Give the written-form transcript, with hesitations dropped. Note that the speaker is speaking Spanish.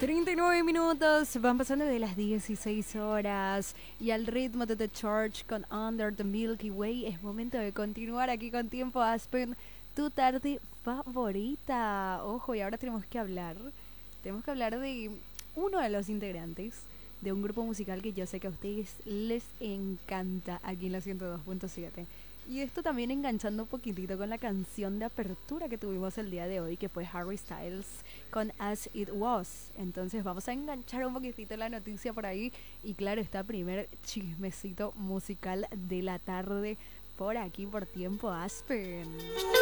39 minutos, van pasando de las 16 horas y al ritmo de The Church con Under the Milky Way es momento de continuar aquí con Tiempo Aspen, tu tarde favorita. Ojo, y ahora tenemos que hablar de uno de los integrantes de un grupo musical que yo sé que a ustedes les encanta aquí en la 102.7. Y esto también enganchando un poquitito con la canción de apertura que tuvimos el día de hoy, que fue Harry Styles con As It Was. Entonces vamos a enganchar un poquitito la noticia por ahí. Y claro, está primer chismecito musical de la tarde por aquí por Tiempo Aspen.